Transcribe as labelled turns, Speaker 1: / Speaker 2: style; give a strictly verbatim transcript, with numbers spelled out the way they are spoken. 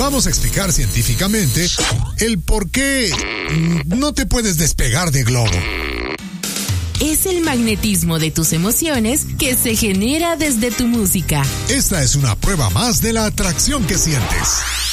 Speaker 1: vamos a explicar científicamente el por qué no te puedes despegar de Globo.
Speaker 2: Es el magnetismo de tus emociones que se genera desde tu música.
Speaker 1: Esta es una prueba más de la atracción que sientes.